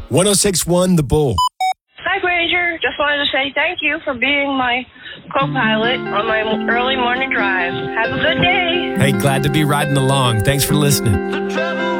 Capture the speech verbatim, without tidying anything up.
one oh six point one The Bull. Hi, Granger. Just wanted to say thank you for being my co-pilot on my early morning drive. Have a good day. Hey, glad to be riding along. Thanks for listening.